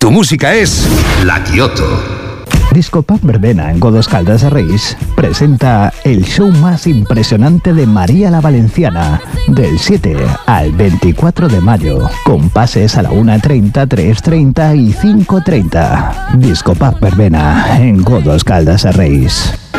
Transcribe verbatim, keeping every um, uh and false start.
Tu música es La Kioto. Disco Pub Verbena en Godos Caldas de Reis presenta el show más impresionante de María la Valenciana del siete al veinticuatro de mayo, con pases a la una treinta, tres treinta y cinco treinta. Disco Pub Verbena en Godos Caldas de Reis.